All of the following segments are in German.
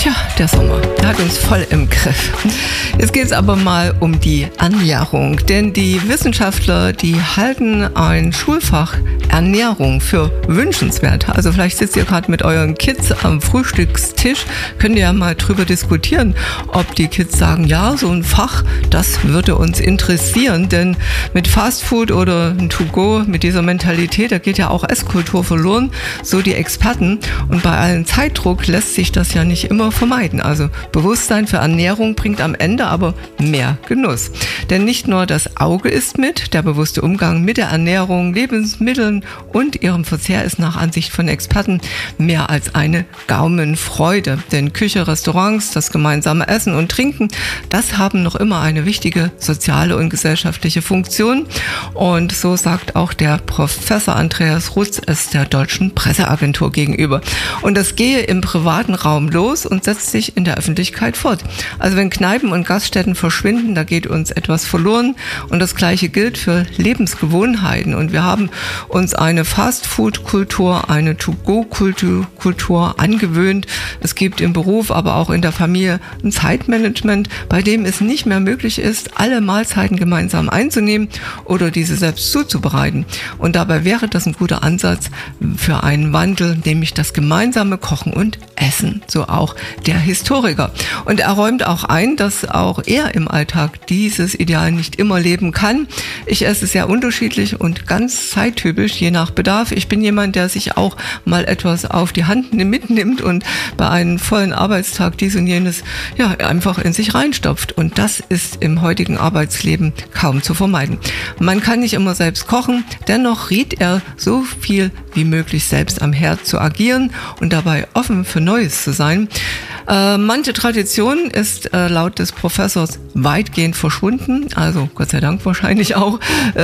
Tja, der Sommer, der hat uns voll im Griff. Jetzt geht es aber mal um die Ernährung, denn die Wissenschaftler, die halten ein Schulfach Ernährung für wünschenswert. Also vielleicht sitzt ihr gerade mit euren Kids am Frühstückstisch, könnt ihr ja mal drüber diskutieren, ob die Kids sagen, ja, so ein Fach, das würde uns interessieren, denn mit Fastfood oder ein To-Go, mit dieser Mentalität, da geht ja auch Esskultur verloren, so die Experten. Und bei allem Zeitdruck lässt sich das ja nicht immer vermeiden. Also Bewusstsein für Ernährung bringt am Ende aber mehr Genuss. Denn nicht nur das Auge isst mit, der bewusste Umgang mit der Ernährung, Lebensmitteln und ihrem Verzehr ist nach Ansicht von Experten mehr als eine Gaumenfreude. Denn Küche, Restaurants, das gemeinsame Essen und Trinken, das haben noch immer eine wichtige soziale und gesellschaftliche Funktion. Und so sagt auch der Professor Andreas Rutz es der Deutschen Presseagentur gegenüber. Und das gehe im privaten Raum los und setzt sich in der Öffentlichkeit fort. Also wenn Kneipen und Gaststätten verschwinden, da geht uns etwas verloren. Und das Gleiche gilt für Lebensgewohnheiten. Und wir haben uns eine Fast-Food-Kultur, eine To-Go-Kultur angewöhnt. Es gibt im Beruf, aber auch in der Familie ein Zeitmanagement, bei dem es nicht mehr möglich ist, alle Mahlzeiten gemeinsam einzunehmen oder diese selbst zuzubereiten. Und dabei wäre das ein guter Ansatz für einen Wandel, nämlich das gemeinsame Kochen und Essen, so auch der Historiker. Und er räumt auch ein, dass auch er im Alltag dieses Ideal nicht immer leben kann. Ich esse sehr unterschiedlich und ganz zeittypisch, je nach Bedarf. Ich bin jemand, der sich auch mal etwas auf die Hand mitnimmt und bei einem vollen Arbeitstag dies und jenes ja einfach in sich reinstopft. Und das ist im heutigen Arbeitsleben kaum zu vermeiden. Man kann nicht immer selbst kochen, dennoch riet er, so viel wie möglich selbst am Herd zu agieren und dabei offen für Neues zu sein. Manche Tradition ist laut des Professors weitgehend verschwunden, also Gott sei Dank wahrscheinlich auch.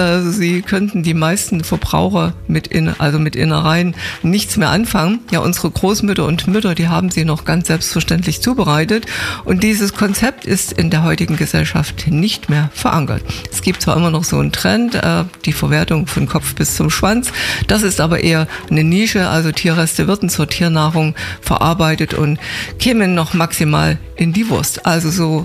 Sie könnten die meisten Verbraucher mit Innereien nichts mehr anfangen. Ja, unsere Großmütter und Mütter, die haben sie noch ganz selbstverständlich zubereitet und dieses Konzept ist in der heutigen Gesellschaft nicht mehr verankert. Es gibt zwar immer noch so einen Trend, die Verwertung von Kopf bis zum Schwanz, das ist aber eher eine Nische, also Tierreste würden zur Tiernahrung verarbeitet und kämen noch maximal in die Wurst. Also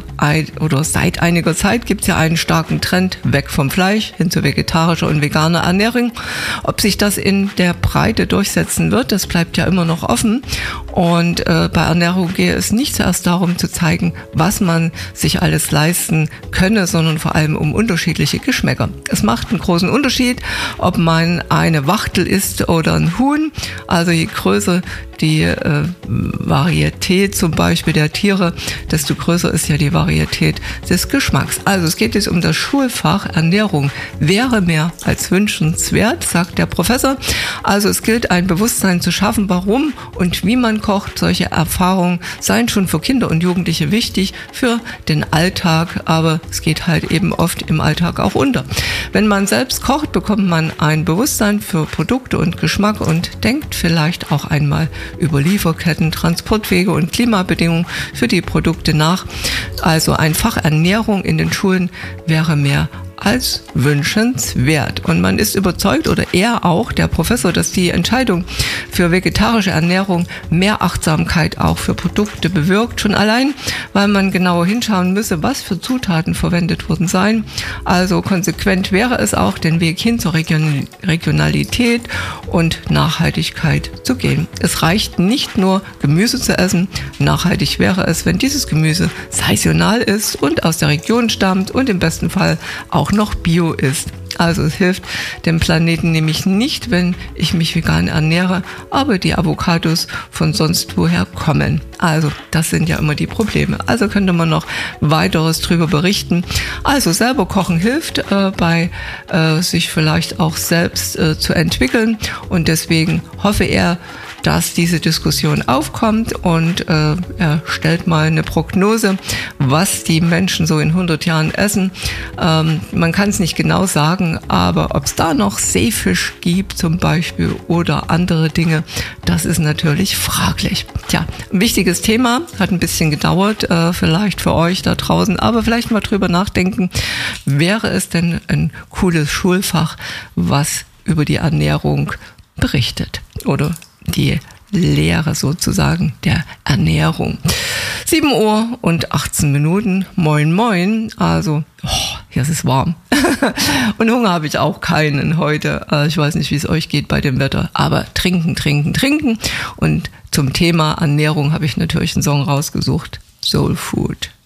seit einiger Zeit gibt es ja einen starken Trend weg vom Fleisch hin zu vegetarischer und veganer Ernährung. Ob sich das in der Breite durchsetzen wird, das bleibt ja immer noch offen. Und bei Ernährung gehe es nicht zuerst darum zu zeigen, was man sich alles leisten könne, sondern vor allem um unterschiedliche Geschmäcker. Es macht einen großen Unterschied, ob man eine Wachtel isst oder ein Huhn. Also je größer die Varietät zum Beispiel der Tiere, desto größer ist ja die Varietät des Geschmacks. Also es geht jetzt um das Schulfach Ernährung wäre mehr als wünschenswert, sagt der Professor. Also es gilt ein Bewusstsein zu schaffen, warum und wie man kocht. Solche Erfahrungen seien schon für Kinder und Jugendliche wichtig für den Alltag, aber es geht halt eben oft im Alltag auch unter. Wenn man selbst kocht, bekommt man ein Bewusstsein für Produkte und Geschmack und denkt vielleicht auch einmal über Lieferketten, Transportwege und Klimabedingungen für die Produkte nach. Also ein Fach Ernährung in den Schulen wäre mehr als wünschenswert. Und man ist überzeugt, oder er auch, der Professor, dass die Entscheidung für vegetarische Ernährung mehr Achtsamkeit auch für Produkte bewirkt. Schon allein, weil man genauer hinschauen müsse, was für Zutaten verwendet worden seien. Also konsequent wäre es auch, den Weg hin zur Regionalität und Nachhaltigkeit zu gehen. Es reicht nicht nur, Gemüse zu essen. Nachhaltig wäre es, wenn dieses Gemüse saisonal ist und aus der Region stammt und im besten Fall auch noch Bio ist. Also es hilft dem Planeten nämlich nicht, wenn ich mich vegan ernähre, aber die Avocados von sonst woher kommen. Also das sind ja immer die Probleme. Also könnte man noch weiteres drüber berichten. Also selber kochen hilft bei sich vielleicht auch selbst zu entwickeln und deswegen hoffe er, dass diese Diskussion aufkommt und er stellt mal eine Prognose, was die Menschen so in 100 Jahren essen. Man kann es nicht genau sagen, aber ob es da noch Seefisch gibt zum Beispiel oder andere Dinge, das ist natürlich fraglich. Tja, ein wichtiges Thema, hat ein bisschen gedauert, vielleicht für euch da draußen, aber vielleicht mal drüber nachdenken, wäre es denn ein cooles Schulfach, was über die Ernährung berichtet oder die Lehre sozusagen der Ernährung. 7 Uhr und 18 Minuten. Moin, moin. Also, hier ist es warm. Und Hunger habe ich auch keinen heute. Ich weiß nicht, wie es euch geht bei dem Wetter. Aber trinken, trinken, trinken. Und zum Thema Ernährung habe ich natürlich einen Song rausgesucht. Soul Food.